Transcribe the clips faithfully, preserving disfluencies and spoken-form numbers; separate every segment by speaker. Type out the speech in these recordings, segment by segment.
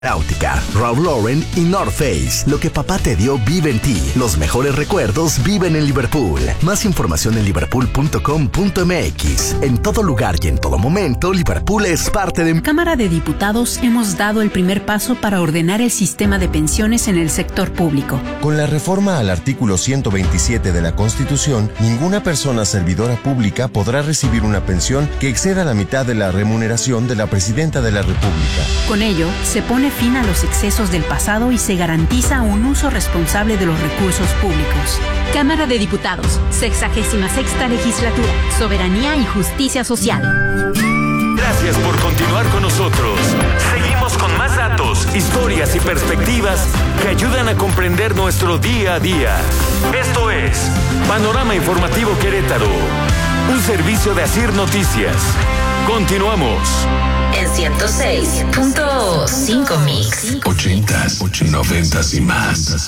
Speaker 1: Náutica, Ralph Lauren y North Face. Lo que papá te dio vive en ti. Los mejores recuerdos viven en Liverpool. Más información en liverpool punto com punto m x. En todo lugar y en todo momento, Liverpool es parte de...
Speaker 2: Cámara de Diputados hemos dado el primer paso para ordenar el sistema de pensiones en el sector público.
Speaker 3: Con la reforma al artículo ciento veintisiete de la Constitución, ninguna persona servidora pública podrá recibir una pensión que exceda la mitad de la remuneración de la Presidenta de la República.
Speaker 2: Con ello, se pone fin a los excesos del pasado y se garantiza un uso responsable de los recursos públicos.
Speaker 4: Cámara de Diputados, sexagésima sexta legislatura, soberanía y justicia social.
Speaker 5: Gracias por continuar con nosotros. Seguimos con más datos, historias y perspectivas que ayudan a comprender nuestro día a día. Esto es Panorama Informativo Querétaro, un servicio de Asir Noticias. Continuamos.
Speaker 6: En ciento seis punto cinco Mix.
Speaker 7: Ochentas, noventas y más.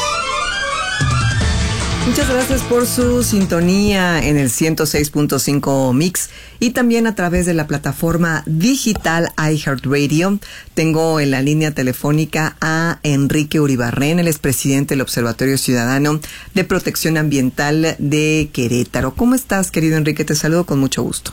Speaker 8: Muchas gracias por su sintonía en el ciento seis punto cinco Mix y también a través de la plataforma digital iHeartRadio. Tengo en la línea telefónica a Enrique Uribarren, el expresidente del Observatorio Ciudadano de Protección Ambiental de Querétaro. ¿Cómo estás, querido Enrique? Te saludo con mucho gusto.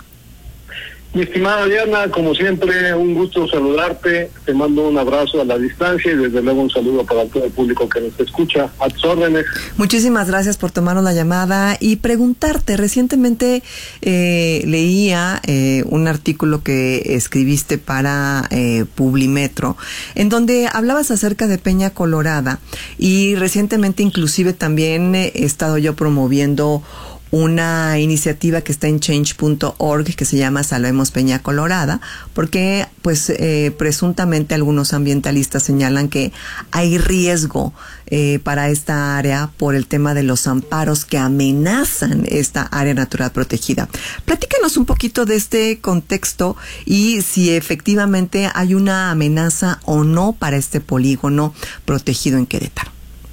Speaker 9: Mi estimada Diana, como siempre, un gusto saludarte. Te mando un abrazo a la distancia y desde luego un saludo para todo el público que nos escucha. A tus órdenes.
Speaker 8: Muchísimas gracias por tomarnos la llamada y preguntarte. Recientemente eh, leía eh, un artículo que escribiste para eh, Publimetro, en donde hablabas acerca de Peña Colorada y recientemente inclusive también he estado yo promoviendo una iniciativa que está en change punto org que se llama Salvemos Peña Colorada, porque pues eh, presuntamente algunos ambientalistas señalan que hay riesgo eh, para esta área por el tema de los amparos que amenazan esta área natural protegida. Platícanos un poquito de este contexto y si efectivamente hay una amenaza o no para este polígono protegido en Querétaro.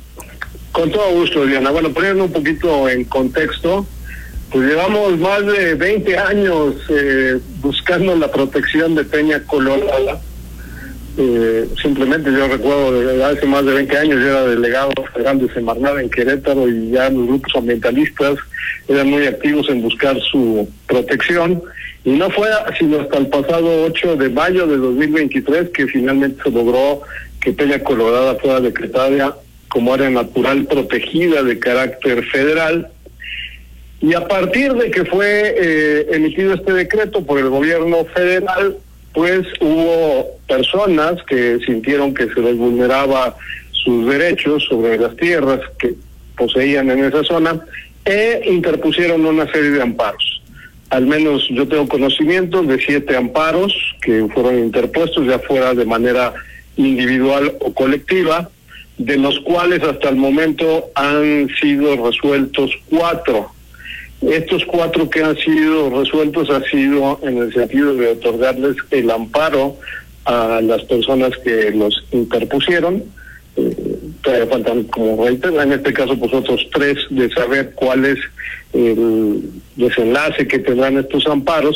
Speaker 9: Con todo gusto, Diana. Bueno, poniendo un poquito en contexto, pues llevamos más de veinte años eh, buscando la protección de Peña Colorada. Eh, simplemente yo recuerdo, de hace más de veinte años, yo era delegado federal de Semarnat en Querétaro y ya los grupos ambientalistas eran muy activos en buscar su protección. Y no fue sino hasta el pasado ocho de mayo de dos mil veintitrés que finalmente se logró que Peña Colorada fuera decretada como área natural protegida de carácter federal. Y a partir de que fue eh, emitido este decreto por el gobierno federal, pues hubo personas que sintieron que se les vulneraba sus derechos sobre las tierras que poseían en esa zona e interpusieron una serie de amparos. Al menos yo tengo conocimiento de siete amparos que fueron interpuestos, ya fuera de manera individual o colectiva, de los cuales hasta el momento han sido resueltos cuatro. Estos cuatro que han sido resueltos ha sido en el sentido de otorgarles el amparo a las personas que los interpusieron. Eh, todavía faltan, como reitero, en este caso pues otros tres de saber cuál es el desenlace que tendrán estos amparos.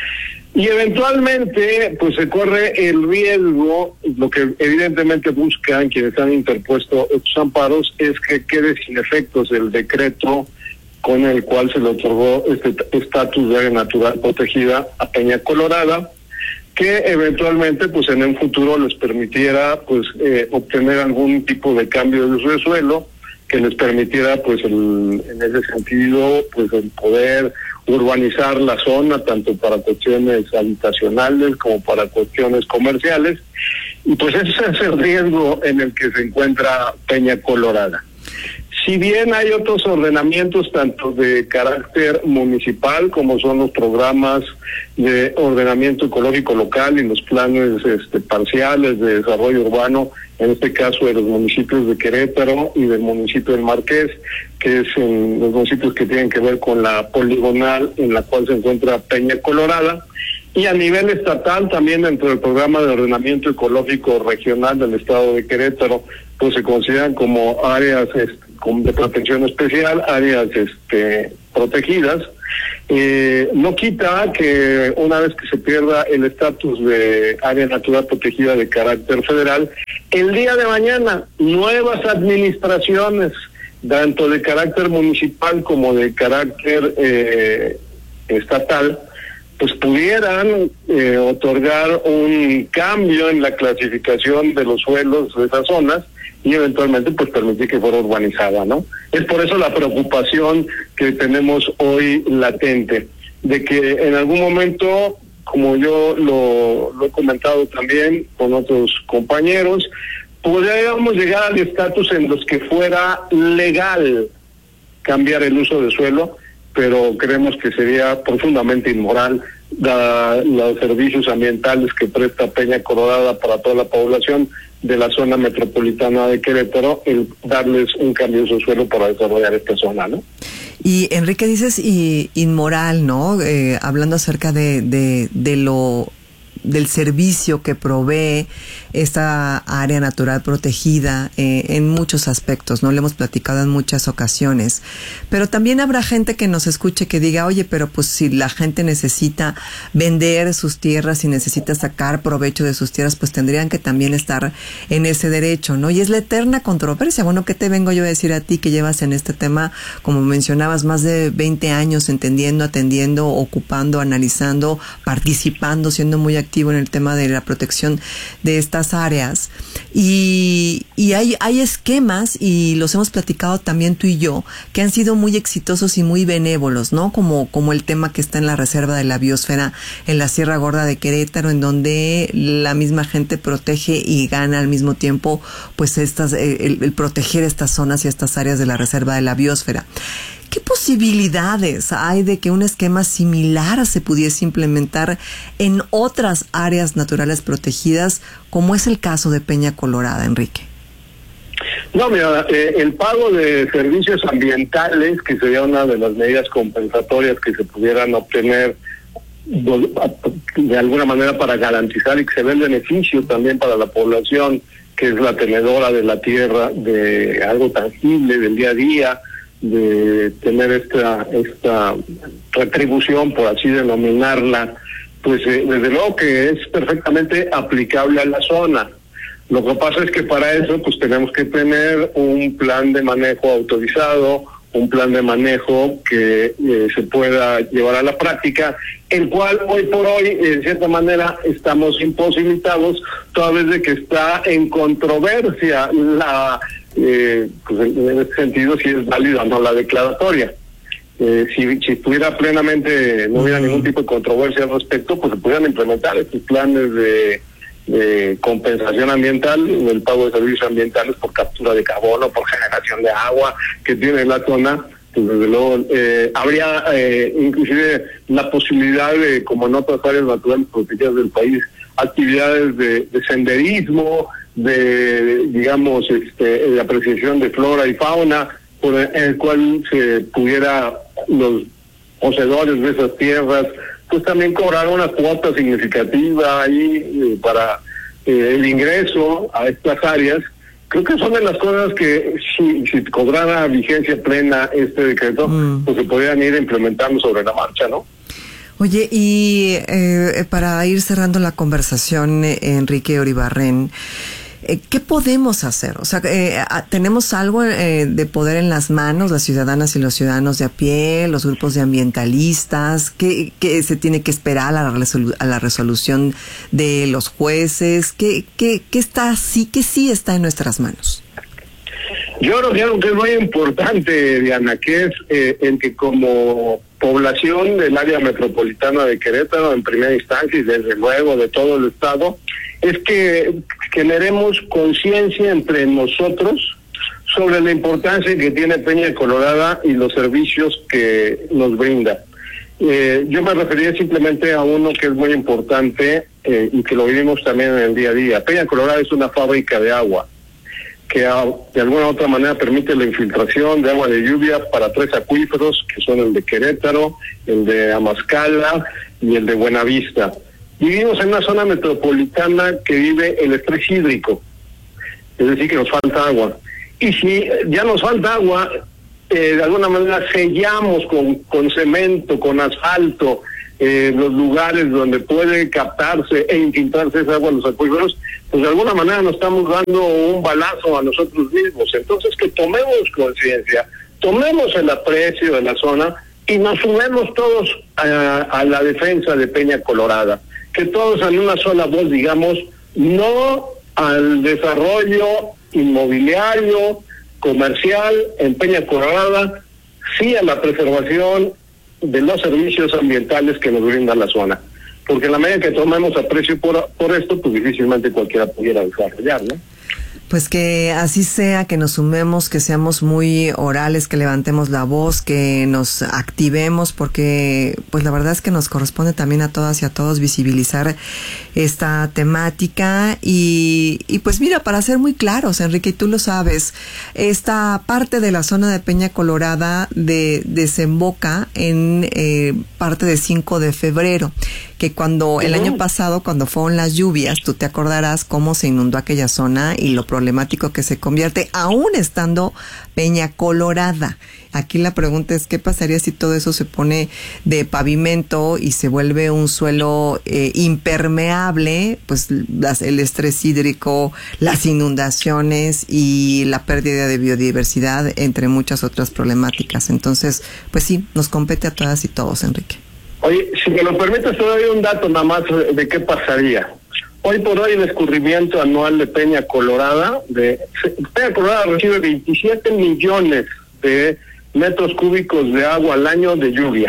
Speaker 9: Y eventualmente, pues se corre el riesgo, lo que evidentemente buscan quienes han interpuesto estos amparos, es que quede sin efectos el decreto con el cual se le otorgó este estatus de área natural protegida a Peña Colorada, que eventualmente, pues en un futuro les permitiera, pues, eh, obtener algún tipo de cambio de uso de suelo, que les permitiera, pues, el, en ese sentido, pues, el poder urbanizar la zona, tanto para cuestiones habitacionales como para cuestiones comerciales, y pues ese es el riesgo en el que se encuentra Peña Colorada. Si bien hay otros ordenamientos, tanto de carácter municipal, como son los programas de ordenamiento ecológico local y los planes este, parciales de desarrollo urbano, en este caso de los municipios de Querétaro y del municipio del Marqués, que es en los municipios que tienen que ver con la poligonal en la cual se encuentra Peña Colorada, y a nivel estatal también dentro del programa de ordenamiento ecológico regional del estado de Querétaro, pues se consideran como áreas este, de protección especial, áreas este, protegidas, Eh, no quita que una vez que se pierda el estatus de área natural protegida de carácter federal, el día de mañana nuevas administraciones, tanto de carácter municipal como de carácter eh, estatal, pues pudieran eh, otorgar un cambio en la clasificación de los suelos de esas zonas y eventualmente pues permitir que fuera urbanizada, ¿no? Es por eso la preocupación que tenemos hoy latente, de que en algún momento, como yo lo, lo he comentado también con otros compañeros, podríamos llegar al estatus en los que fuera legal cambiar el uso de suelo, pero creemos que sería profundamente inmoral da, los servicios ambientales que presta Peña Colorada para toda la población de la zona metropolitana de Querétaro, el darles un cambio de su suelo para desarrollar esta zona, ¿no?
Speaker 8: Y Enrique, dices y inmoral, ¿no? Eh, hablando acerca de, de, de lo del servicio que provee esta área natural protegida eh, en muchos aspectos, ¿no? Lo hemos platicado en muchas ocasiones, pero también habrá gente que nos escuche que diga, oye, pero pues si la gente necesita vender sus tierras y necesita sacar provecho de sus tierras, pues tendrían que también estar en ese derecho, ¿no? Y es la eterna controversia. Bueno, ¿qué te vengo yo a decir a ti que llevas en este tema, como mencionabas, más de veinte años entendiendo, atendiendo, ocupando, analizando, participando, siendo muy activo en el tema de la protección de estas áreas? Y, y hay, hay esquemas, y los hemos platicado también tú y yo, que han sido muy exitosos y muy benévolos, ¿no? Como, como el tema que está en la Reserva de la Biosfera en la Sierra Gorda de Querétaro, en donde la misma gente protege y gana al mismo tiempo, pues estas, el, el proteger estas zonas y estas áreas de la Reserva de la Biosfera. ¿Qué posibilidades hay de que un esquema similar se pudiese implementar en otras áreas naturales protegidas, como es el caso de Peña Colorada, Enrique?
Speaker 9: No, mira, eh, el pago de servicios ambientales, que sería una de las medidas compensatorias que se pudieran obtener de alguna manera para garantizar y que se vea el beneficio también para la población, que es la tenedora de la tierra, de algo tangible del día a día, de tener esta esta retribución, por así denominarla, pues eh, desde luego que es perfectamente aplicable a la zona. Lo que pasa es que para eso pues tenemos que tener un plan de manejo autorizado, un plan de manejo que eh, se pueda llevar a la práctica, el cual hoy por hoy, en cierta manera, estamos imposibilitados, toda vez de que está en controversia la, eh, pues en ese sentido, si es válida o no la declaratoria. Eh, si, si estuviera plenamente, no hubiera ningún tipo de controversia al respecto, pues se pudieran implementar estos planes de de compensación ambiental, el pago de servicios ambientales por captura de carbono, por generación de agua que tiene la zona. Pues desde luego eh, habría eh, inclusive la posibilidad de, como en otras áreas naturales protegidas del país, actividades de, de senderismo, de, digamos, este, de apreciación de flora y fauna, por el, el cual se pudiera los poseedores de esas tierras pues también cobrar una cuota significativa ahí eh, para eh, el ingreso a estas áreas. Creo que son de las cosas que si, si cobrara vigencia plena este decreto, mm. pues se podrían ir implementando sobre la marcha, ¿no?
Speaker 8: Oye, y eh, para ir cerrando la conversación, eh, Enrique Oribarren, ¿qué podemos hacer? O sea, eh, ¿tenemos algo eh, de poder en las manos, las ciudadanas y los ciudadanos de a pie, los grupos de ambientalistas? ¿Qué, qué se tiene que esperar a la, resolu- a la resolución de los jueces? ¿Qué, qué, qué está sí, qué sí está en nuestras manos?
Speaker 9: Yo creo que algo que es muy importante, Diana, que es eh, el que como población del área metropolitana de Querétaro, en primera instancia y desde luego de todo el estado, es que generemos conciencia entre nosotros sobre la importancia que tiene Peña Colorada y los servicios que nos brinda. Eh, yo me refería simplemente a uno que es muy importante eh, y que lo vivimos también en el día a día. Peña Colorada es una fábrica de agua que a, de alguna u otra manera permite la infiltración de agua de lluvia para tres acuíferos, que son el de Querétaro, el de Amazcala y el de Buenavista. Vivimos en una zona metropolitana que vive el estrés hídrico, es decir, que nos falta agua. Y si ya nos falta agua, eh, de alguna manera sellamos con, con cemento, con asfalto, eh, los lugares donde puede captarse e infiltrarse esa agua en los acuíferos, pues de alguna manera nos estamos dando un balazo a nosotros mismos. Entonces, que tomemos conciencia, tomemos el aprecio de la zona y nos sumemos todos a, a la defensa de Peña Colorada, que todos en una sola voz digamos no al desarrollo inmobiliario, comercial en Peña Colorada, sí a la preservación de los servicios ambientales que nos brinda la zona, porque en la medida que tomemos aprecio por, por esto, pues difícilmente cualquiera pudiera desarrollar, ¿no?
Speaker 8: Pues que así sea, que nos sumemos, que seamos muy orales, que levantemos la voz, que nos activemos, porque pues la verdad es que nos corresponde también a todas y a todos visibilizar esta temática y, y pues mira, para ser muy claros, Enrique, y tú lo sabes, esta parte de la zona de Peña Colorada de, desemboca en eh, parte de cinco de febrero, que cuando el año pasado, cuando fueron las lluvias, tú te acordarás cómo se inundó aquella zona y lo problemático que se convierte, aún estando Peña Colorada. Aquí la pregunta es, ¿qué pasaría si todo eso se pone de pavimento y se vuelve un suelo eh, impermeable? Pues las, el estrés hídrico, las inundaciones y la pérdida de biodiversidad, entre muchas otras problemáticas. Entonces, pues sí, nos compete a todas y todos, Enrique.
Speaker 9: Oye, si me lo permites, te doy un dato nada más de qué pasaría. Hoy por hoy el escurrimiento anual de Peña Colorada, de Peña Colorada recibe veintisiete millones de metros cúbicos de agua al año de lluvia.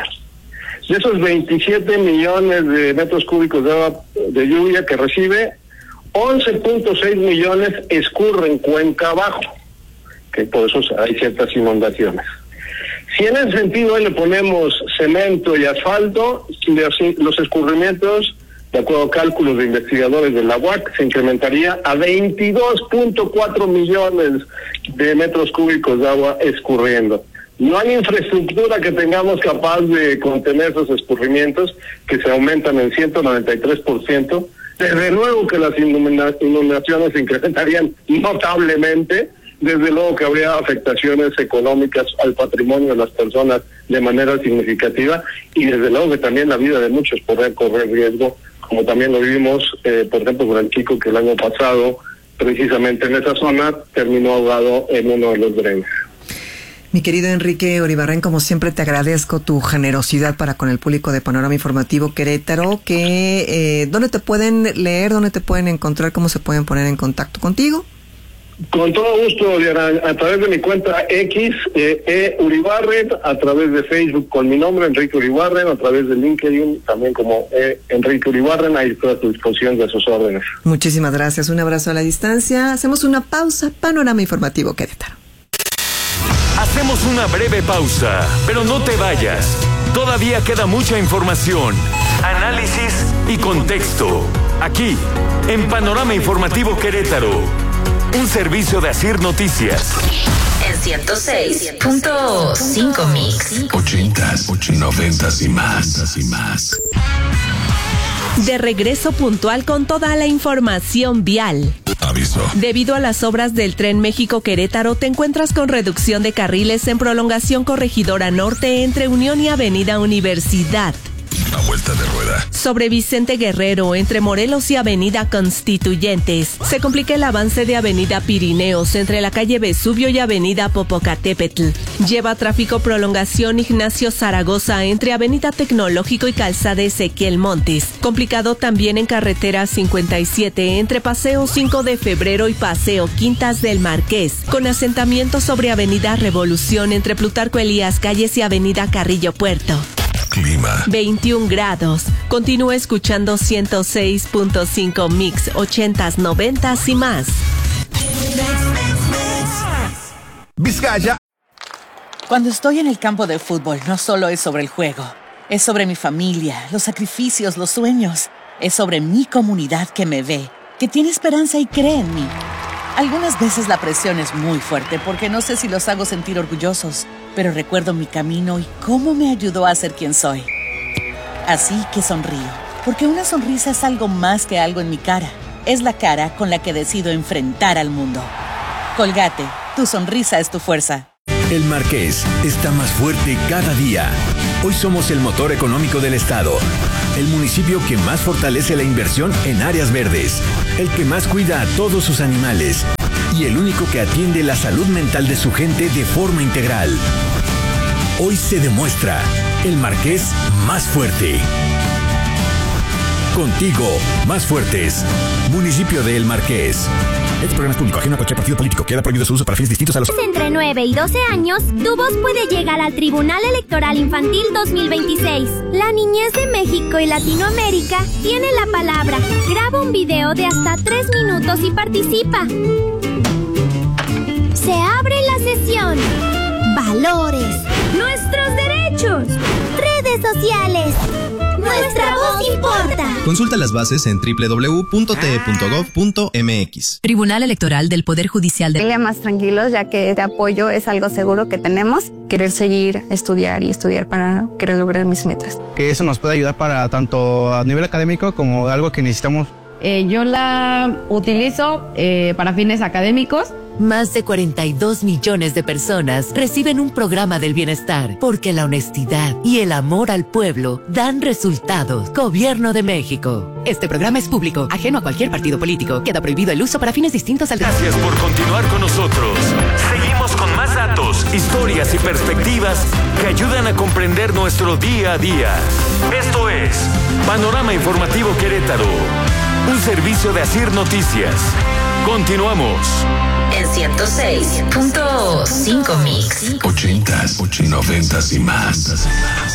Speaker 9: De esos veintisiete millones de metros cúbicos de agua de lluvia que recibe, once punto seis millones escurren cuenca abajo, que por eso hay ciertas inundaciones. Si en ese sentido hoy le ponemos cemento y asfalto, los escurrimientos, de acuerdo a cálculos de investigadores de la U A C, se incrementaría a veintidós punto cuatro millones de metros cúbicos de agua escurriendo. No hay infraestructura que tengamos capaz de contener esos escurrimientos, que se aumentan en ciento noventa y tres por ciento. Desde luego que las inundaciones se incrementarían notablemente. Desde luego que habría afectaciones económicas al patrimonio de las personas de manera significativa y desde luego que también la vida de muchos podría correr riesgo, como también lo vimos, eh, por ejemplo, con el chico que el año pasado, precisamente en esa zona, terminó ahogado en uno de los drenes.
Speaker 8: Mi querido Enrique Uribarren, como siempre te agradezco tu generosidad para con el público de Panorama Informativo Querétaro, que eh, ¿dónde te pueden leer, dónde te pueden encontrar, cómo se pueden poner en contacto contigo?
Speaker 9: Con todo gusto, Diana, a través de mi cuenta X, eh, e Uribarren, a través de Facebook con mi nombre, Enrique Uribarren, a través de LinkedIn, también como e, Enrique Uribarren, ahí estoy a tu disposición de sus órdenes.
Speaker 8: Muchísimas gracias, un abrazo a la distancia. Hacemos una pausa, Panorama Informativo Querétaro.
Speaker 5: Hacemos una breve pausa, pero no te vayas. Todavía queda mucha información, análisis y contexto. Aquí, en Panorama Informativo Querétaro. Un servicio de Asir Noticias.
Speaker 6: En ciento seis punto cinco Mix.
Speaker 7: Ochentas, noventas y más. y más.
Speaker 10: De regreso puntual con toda la información vial.
Speaker 7: Aviso.
Speaker 10: Debido a las obras del Tren México-Querétaro, te encuentras con reducción de carriles en prolongación Corregidora Norte entre Unión y Avenida Universidad.
Speaker 7: A vuelta de rueda.
Speaker 10: Sobre Vicente Guerrero, entre Morelos y Avenida Constituyentes. Se complica el avance de Avenida Pirineos, entre la calle Vesubio y Avenida Popocatépetl. Lleva tráfico prolongación Ignacio Zaragoza, entre Avenida Tecnológico y Calzada Ezequiel Montes. Complicado también en carretera cincuenta y siete, entre Paseo cinco de febrero y Paseo Quintas del Marqués. Con asentamiento sobre Avenida Revolución, entre Plutarco Elías Calles y Avenida Carrillo Puerto.
Speaker 7: Clima.
Speaker 10: veintiún grados. Continúa escuchando ciento seis punto cinco Mix, ochentas, noventas y más.
Speaker 11: Vizcaya. Cuando estoy en el campo de fútbol, no solo es sobre el juego. Es sobre mi familia, los sacrificios, los sueños. Es sobre mi comunidad que me ve, que tiene esperanza y cree en mí. Algunas veces la presión es muy fuerte porque no sé si los hago sentir orgullosos, pero recuerdo mi camino y cómo me ayudó a ser quien soy. Así que sonrío, porque una sonrisa es algo más que algo en mi cara. Es la cara con la que decido enfrentar al mundo. Colgate, tu sonrisa es tu fuerza.
Speaker 12: El Marqués está más fuerte cada día. Hoy somos el motor económico del estado, el municipio que más fortalece la inversión en áreas verdes, el que más cuida a todos sus animales y el único que atiende la salud mental de su gente de forma integral. Hoy se demuestra el Marqués más fuerte. Contigo, más fuertes. Municipio de El Marqués. Este programa es público, ajeno a cualquier partido político. Queda prohibido su uso para fines distintos a los...
Speaker 13: Entre nueve y doce años, tu voz puede llegar al Tribunal Electoral Infantil dos mil veintiséis. La niñez de México y Latinoamérica tiene la palabra. Graba un video de hasta tres minutos y participa. Se abre la sesión. Valores. Nuestros derechos. Redes sociales. Nuestra voz importa.
Speaker 14: Consulta las bases en doble u doble u doble u punto t e punto gov punto m x.
Speaker 2: Tribunal Electoral del Poder Judicial de...
Speaker 15: Día más tranquilos, ya que este apoyo es algo seguro que tenemos. Querer seguir, estudiar y estudiar para querer lograr mis metas.
Speaker 16: Que eso nos puede ayudar para tanto a nivel académico como algo que necesitamos.
Speaker 17: Eh, yo la utilizo eh, para fines académicos.
Speaker 18: Más de cuarenta y dos millones de personas reciben un programa del bienestar porque la honestidad y el amor al pueblo dan resultados. Gobierno de México. Este programa es público, ajeno a cualquier partido político. Queda prohibido el uso para fines distintos al...
Speaker 5: Gracias por continuar con nosotros. Seguimos con más datos, historias y perspectivas que ayudan a comprender nuestro día a día. Esto es Panorama Informativo Querétaro, un servicio de Asir Noticias. Continuamos.
Speaker 6: En ciento seis punto cinco Mix.
Speaker 7: Ochentas, noventas y más.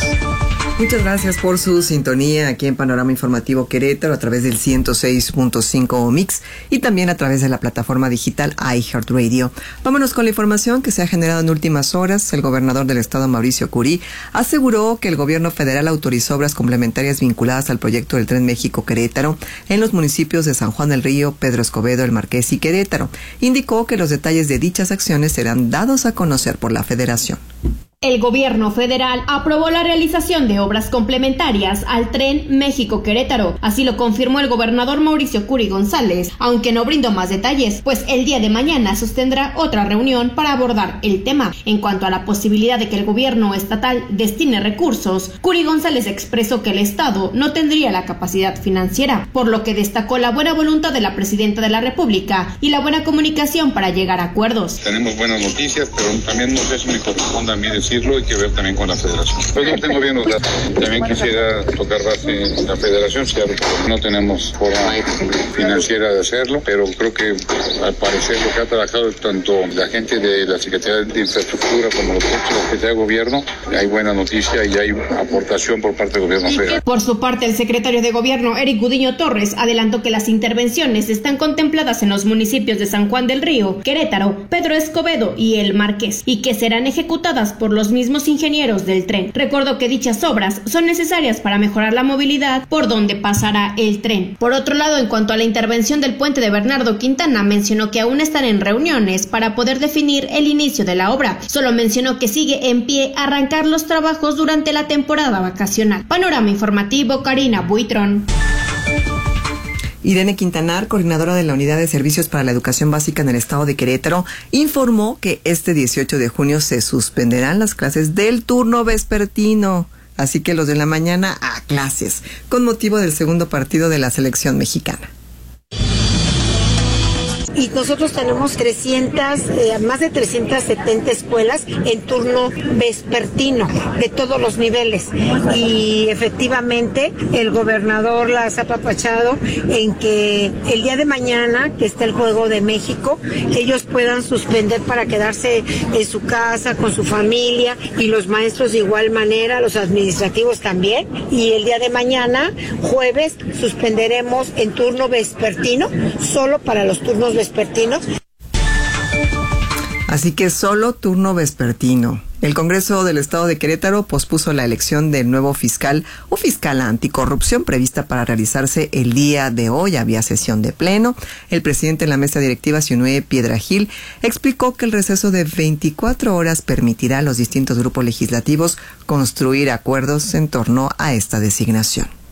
Speaker 8: Muchas gracias por su sintonía aquí en Panorama Informativo Querétaro a través del ciento seis punto cinco Mix y también a través de la plataforma digital iHeartRadio. Vámonos con la información que se ha generado en últimas horas. El gobernador del estado, Mauricio Curi, aseguró que el gobierno federal autorizó obras complementarias vinculadas al proyecto del Tren México-Querétaro en los municipios de San Juan del Río, Pedro Escobedo, El Marqués y Querétaro. Indicó que los detalles de dichas acciones serán dados a conocer por la federación.
Speaker 19: El gobierno federal aprobó la realización de obras complementarias al Tren México-Querétaro. Así lo confirmó el gobernador Mauricio Curi González, aunque no brindó más detalles, pues el día de mañana sostendrá otra reunión para abordar el tema. En cuanto a la posibilidad de que el gobierno estatal destine recursos, Curi González expresó que el Estado no tendría la capacidad financiera, por lo que destacó la buena voluntad de la presidenta de la República y la buena comunicación para llegar a acuerdos.
Speaker 20: Tenemos buenas noticias, pero también no sé si me corresponde a mí decir hay que ver también con la federación. Pues no tengo bien los datos. También quisiera tocar base en la federación, si no tenemos forma financiera de hacerlo, pero creo que al parecer lo que ha trabajado tanto la gente de la Secretaría de Infraestructura como los de la Secretaría de Gobierno, hay buena noticia y hay aportación por parte del gobierno federal.
Speaker 19: Por su parte, el secretario de Gobierno, Eric Gudiño Torres, adelantó que las intervenciones están contempladas en los municipios de San Juan del Río, Querétaro, Pedro Escobedo y El Marqués, y que serán ejecutadas por los mismos ingenieros del tren. Recordó que dichas obras son necesarias para mejorar la movilidad por donde pasará el tren. Por otro lado, en cuanto a la intervención del puente de Bernardo Quintana, mencionó que aún están en reuniones para poder definir el inicio de la obra. Solo mencionó que sigue en pie arrancar los trabajos durante la temporada vacacional. Panorama Informativo, Karina Buitrón.
Speaker 8: Irene Quintanar, coordinadora de la Unidad de Servicios para la Educación Básica en el estado de Querétaro, informó que este dieciocho de junio se suspenderán las clases del turno vespertino, así que los de la mañana a clases, con motivo del segundo partido de la selección mexicana.
Speaker 21: Y nosotros tenemos trescientas, eh, más de trescientas setenta escuelas en turno vespertino de todos los niveles. Y efectivamente el gobernador las ha apapachado en que el día de mañana, que está el Juego de México, ellos puedan suspender para quedarse en su casa con su familia y los maestros de igual manera, los administrativos también. Y el día de mañana, jueves, suspenderemos en turno vespertino, solo para los turnos vespertinos. vespertinos.
Speaker 8: Así que solo turno vespertino. El Congreso del Estado de Querétaro pospuso la elección del nuevo fiscal o fiscala anticorrupción prevista para realizarse el día de hoy. Había sesión de pleno. El presidente de la mesa directiva, Xinué Piedrahil, explicó que el receso de veinticuatro horas permitirá a los distintos grupos legislativos construir acuerdos en torno a esta designación.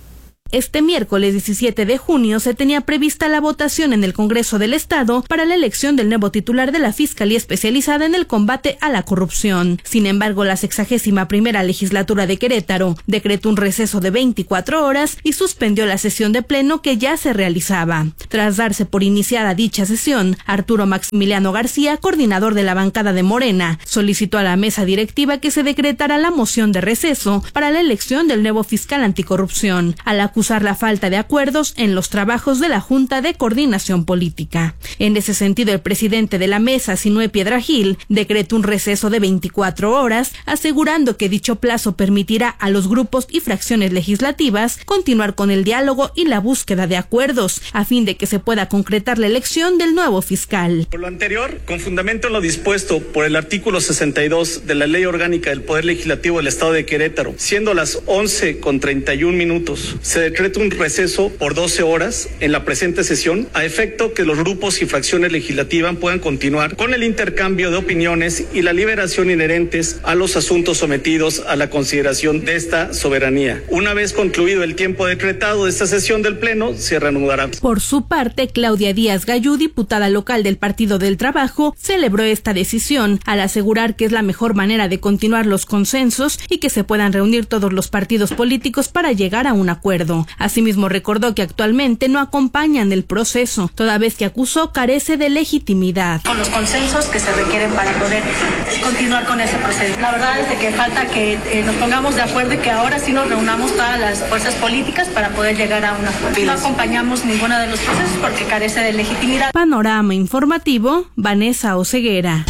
Speaker 1: Este miércoles diecisiete de junio se tenía prevista la votación en el Congreso del Estado para la elección del nuevo titular de la Fiscalía Especializada en el Combate a la Corrupción. Sin embargo, la sexagésima primera legislatura de Querétaro decretó un receso de veinticuatro horas y suspendió la sesión de pleno que ya se realizaba. Tras darse por iniciada dicha sesión, Arturo Maximiliano García, coordinador de la bancada de Morena, solicitó a la mesa directiva que se decretara la moción de receso para la elección del nuevo fiscal anticorrupción, al acusar la falta de acuerdos en los trabajos de la Junta de Coordinación Política. En ese sentido, el presidente de la mesa, Sinue Piedragil, decretó un receso de veinticuatro horas, asegurando que dicho plazo permitirá a los grupos y fracciones legislativas continuar con el diálogo y la búsqueda de acuerdos, a fin de que se pueda concretar la elección del nuevo fiscal.
Speaker 22: Por lo anterior, con fundamento en lo dispuesto por el artículo sesenta y dos de la Ley Orgánica del Poder Legislativo del Estado de Querétaro, siendo las once con treinta y un minutos, se decreta un receso por doce horas en la presente sesión, a efecto que los grupos y fracciones legislativas puedan continuar con el intercambio de opiniones y la liberación inherentes a los asuntos sometidos a la consideración de esta soberanía. Una vez concluido el tiempo decretado de esta sesión del Pleno, se reanudará.
Speaker 1: Por su parte, Claudia Díaz Gayú, diputada local del Partido del Trabajo, celebró esta decisión al asegurar que es la mejor manera de continuar los consensos y que se puedan reunir todos los partidos políticos para llegar a un acuerdo. Asimismo, recordó que actualmente no acompañan el proceso, toda vez que acusó carece de legitimidad.
Speaker 23: Con los consensos que se requieren para poder continuar con ese proceso. La verdad es de que falta que eh, nos pongamos de acuerdo y que ahora sí nos reunamos todas las fuerzas políticas para poder llegar a un acuerdo. No acompañamos ninguno de los procesos porque carece de legitimidad.
Speaker 1: Panorama informativo, Vanessa Oseguera.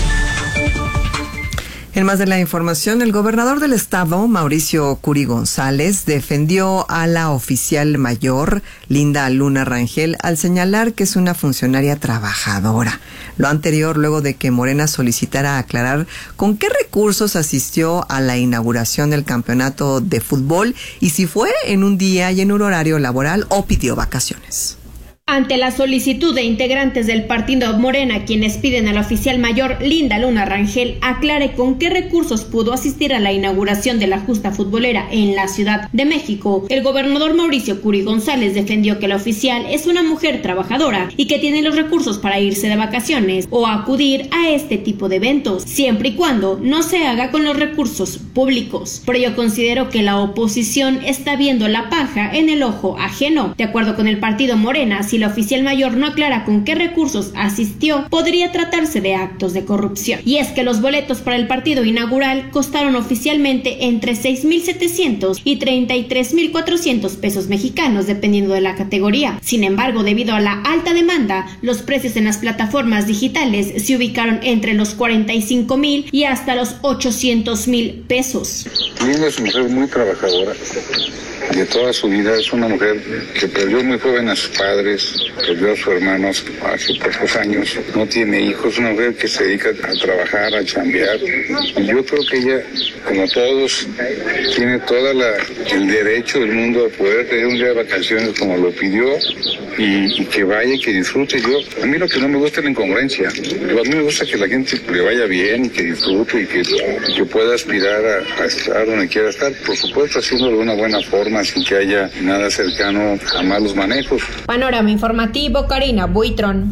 Speaker 8: En más de la información, el gobernador del estado, Mauricio Curi González, defendió a la oficial mayor, Linda Luna Rangel, al señalar que es una funcionaria trabajadora. Lo anterior luego de que Morena solicitara aclarar con qué recursos asistió a la inauguración del campeonato de fútbol y si fue en un día y en un horario laboral o pidió vacaciones.
Speaker 19: Ante la solicitud de integrantes del partido Morena, quienes piden a la oficial mayor Linda Luna Rangel aclare con qué recursos pudo asistir a la inauguración de la justa futbolera en la Ciudad de México, el gobernador Mauricio Curi González defendió que la oficial es una mujer trabajadora y que tiene los recursos para irse de vacaciones o acudir a este tipo de eventos, siempre y cuando no se haga con los recursos públicos. Por ello considero que la oposición está viendo la paja en el ojo ajeno. De acuerdo con el partido Morena, si la oficial mayor no aclara con qué recursos asistió, podría tratarse de actos de corrupción. Y es que los boletos para el partido inaugural costaron oficialmente entre seis mil setecientos y treinta y tres mil cuatrocientos pesos mexicanos, dependiendo de la categoría. Sin embargo, debido a la alta demanda, los precios en las plataformas digitales se ubicaron entre los cuarenta y cinco mil y hasta los ochocientos mil pesos.
Speaker 20: Linda es una mujer muy trabajadora. De toda su vida es una mujer que perdió muy joven a sus padres, perdió a sus hermanos hace pocos años, no tiene hijos, una mujer que se dedica a trabajar, a chambear, y yo creo que ella, como todos, tiene todo el derecho del mundo a poder tener un día de vacaciones como lo pidió, y, y que vaya y que disfrute. Yo, a mí lo que no me gusta es la incongruencia, yo, a mí me gusta que la gente le vaya bien y que disfrute y que, que pueda aspirar a, a estar donde quiera estar, por supuesto haciéndolo de una buena forma, sin que haya nada cercano a malos manejos.
Speaker 19: Panorama informativo, Karina Buitrón.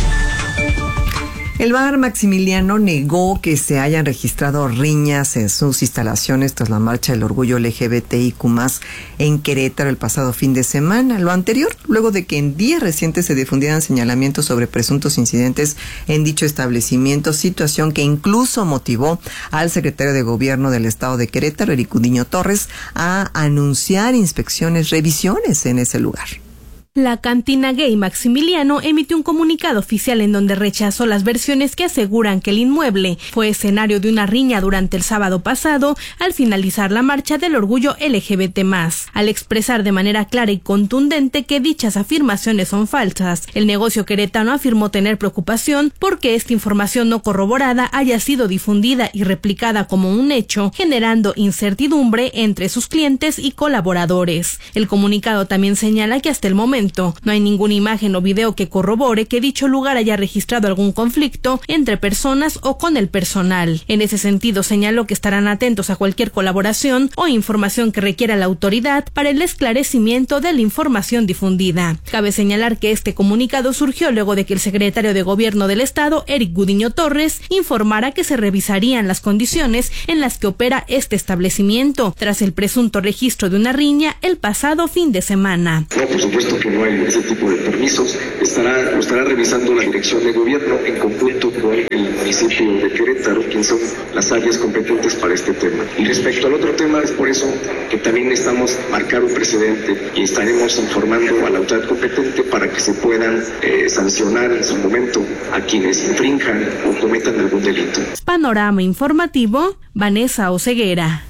Speaker 8: El bar Maximiliano negó que se hayan registrado riñas en sus instalaciones tras la marcha del orgullo L G B T I Q más, en Querétaro el pasado fin de semana. Lo anterior, luego de que en días recientes se difundieran señalamientos sobre presuntos incidentes en dicho establecimiento, situación que incluso motivó al secretario de Gobierno del Estado de Querétaro, Eric Udiño Torres, a anunciar inspecciones, revisiones en ese lugar.
Speaker 1: La cantina gay Maximiliano emitió un comunicado oficial en donde rechazó las versiones que aseguran que el inmueble fue escenario de una riña durante el sábado pasado al finalizar la marcha del orgullo L G B T más, al expresar de manera clara y contundente que dichas afirmaciones son falsas. El negocio queretano afirmó tener preocupación porque esta información no corroborada haya sido difundida y replicada como un hecho, generando incertidumbre entre sus clientes y colaboradores. El comunicado también señala que hasta el momento momento. No hay ninguna imagen o video que corrobore que dicho lugar haya registrado algún conflicto entre personas o con el personal. En ese sentido, señaló que estarán atentos a cualquier colaboración o información que requiera la autoridad para el esclarecimiento de la información difundida. Cabe señalar que este comunicado surgió luego de que el secretario de Gobierno del Estado, Eric Gudiño Torres, informara que se revisarían las condiciones en las que opera este establecimiento, tras el presunto registro de una riña el pasado fin de semana.
Speaker 3: No, por supuesto que no hay ese tipo de permisos. Estará, lo estará revisando la Dirección de Gobierno en conjunto con el municipio de Querétaro, quien son las áreas competentes para este tema. Y respecto al otro tema, es por eso que también necesitamos marcar un precedente y estaremos informando a la autoridad competente para que se puedan eh, sancionar en su momento a quienes infrinjan o cometan algún delito.
Speaker 1: Panorama informativo, Vanessa Oseguera.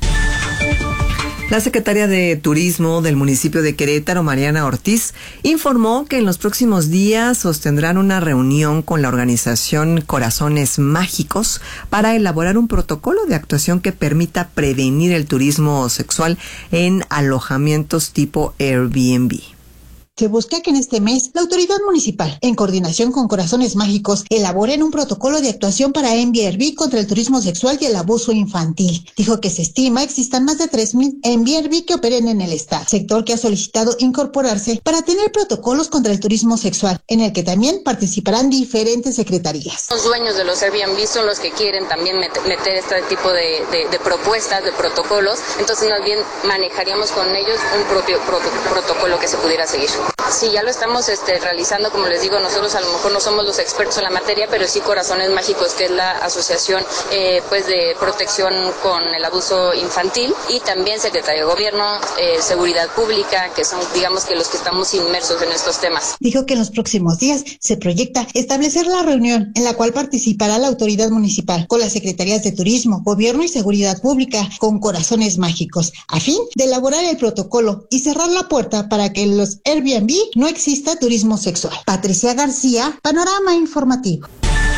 Speaker 8: La secretaria de Turismo del municipio de Querétaro, Mariana Ortiz, informó que en los próximos días sostendrán una reunión con la organización Corazones Mágicos para elaborar un protocolo de actuación que permita prevenir el turismo sexual en alojamientos tipo Airbnb.
Speaker 4: Se busca que en este mes la autoridad municipal, en coordinación con Corazones Mágicos, elaboren un protocolo de actuación para Airbnb contra el turismo sexual y el abuso infantil. Dijo que se estima existan más de tres mil Airbnb que operen en el estado, sector que ha solicitado incorporarse para tener protocolos contra el turismo sexual, en el que también participarán diferentes secretarías.
Speaker 9: Los dueños de los Airbnb son los que quieren también meter, meter este tipo de, de, de propuestas, de protocolos, entonces más bien manejaríamos con ellos un propio proto, protocolo que se pudiera seguir. Sí, ya lo estamos este, realizando, como les digo, nosotros a lo mejor no somos los expertos en la materia, pero sí Corazones Mágicos, que es la asociación eh, pues de protección con el abuso infantil, y también Secretaría de Gobierno, eh, Seguridad Pública, que son, digamos, que los que estamos inmersos en estos temas.
Speaker 4: Dijo que en los próximos días se proyecta establecer la reunión en la cual participará la autoridad municipal con las secretarías de Turismo, Gobierno y Seguridad Pública con Corazones Mágicos, a fin de elaborar el protocolo y cerrar la puerta para que los Airbnb no exista turismo sexual. Patricia García, Panorama Informativo.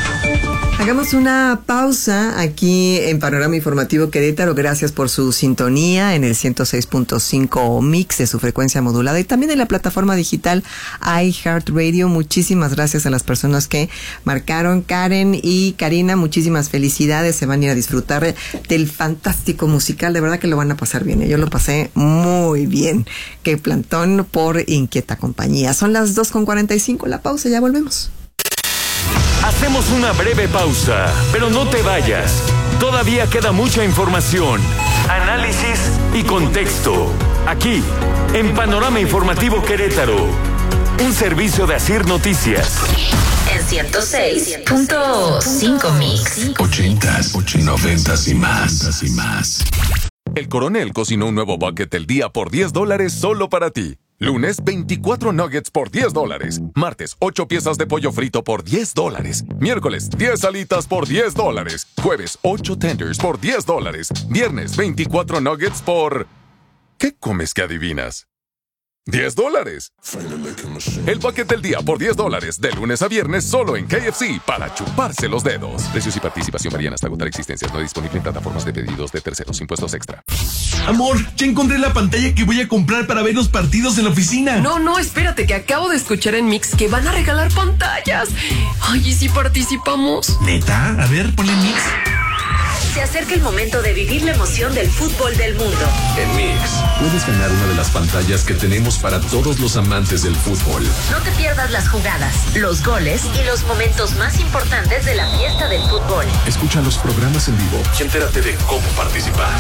Speaker 8: Hagamos una pausa aquí en Panorama Informativo Querétaro. Gracias por su sintonía en el ciento seis punto cinco Mix de su frecuencia modulada y también en la plataforma digital iHeartRadio. Muchísimas gracias a las personas que marcaron. Karen y Karina, muchísimas felicidades. Se van a ir a disfrutar del fantástico musical. De verdad que lo van a pasar bien. Yo lo pasé muy bien. Qué plantón por Inquieta Compañía. Son las dos con cuarenta y cinco. La pausa, ya volvemos.
Speaker 5: Hacemos una breve pausa, pero no te vayas. Todavía queda mucha información, análisis y contexto. Aquí, en Panorama Informativo Querétaro. Un servicio de Asir Noticias.
Speaker 6: En ciento seis punto cinco Mix.
Speaker 7: Ochentas, noventas y más, y más.
Speaker 24: El Coronel cocinó un nuevo bucket del día por diez dólares solo para ti. Lunes, veinticuatro nuggets por diez dólares. Martes, ocho piezas de pollo frito por diez dólares. Miércoles, diez alitas por diez dólares. Jueves, ocho tenders por diez dólares. Viernes, veinticuatro nuggets por... ¿Qué comes que adivinas? diez dólares. El paquete del día por diez dólares. De lunes a viernes solo en K F C para chuparse los dedos. Precios y participación varían hasta agotar existencias. No disponible en plataformas de pedidos de terceros. Impuestos extra.
Speaker 25: Amor, ya encontré la pantalla que voy a comprar para ver los partidos en la oficina.
Speaker 26: No, no, espérate, que acabo de escuchar en Mix que van a regalar pantallas. Ay, ¿y si participamos?
Speaker 25: ¿Neta? A ver, ponle Mix.
Speaker 6: Se acerca el momento de vivir la emoción del fútbol del mundo.
Speaker 7: En Mix, puedes ganar una de las pantallas que tenemos para todos los amantes del fútbol.
Speaker 6: No te pierdas las jugadas, los goles y los momentos más importantes de la fiesta del fútbol.
Speaker 7: Escucha los programas en vivo y entérate de cómo participar.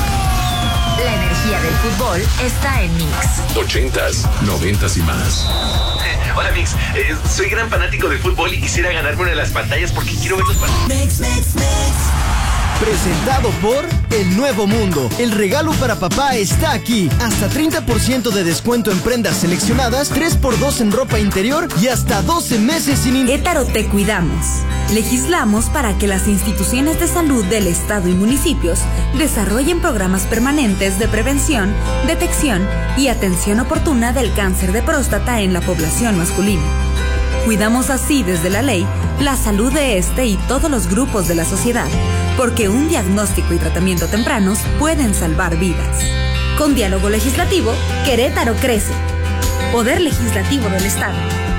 Speaker 6: La energía del fútbol está en Mix.
Speaker 7: Ochentas, noventas y más.
Speaker 25: Hola Mix, eh, soy gran fanático del fútbol y quisiera ganarme una de las pantallas porque quiero ver los partidos. Mix, Mix, Mix.
Speaker 27: Presentado por El Nuevo Mundo. El regalo para papá está aquí. Hasta treinta por ciento de descuento en prendas seleccionadas, tres por dos en ropa interior y hasta doce meses sin... In-
Speaker 28: Querétaro te cuidamos. Legislamos para que las instituciones de salud del Estado y municipios desarrollen programas permanentes de prevención, detección y atención oportuna del cáncer de próstata en la población masculina. Cuidamos así desde la ley la salud de este y todos los grupos de la sociedad, porque un diagnóstico y tratamiento tempranos pueden salvar vidas. Con diálogo legislativo, Querétaro crece. Poder Legislativo del Estado.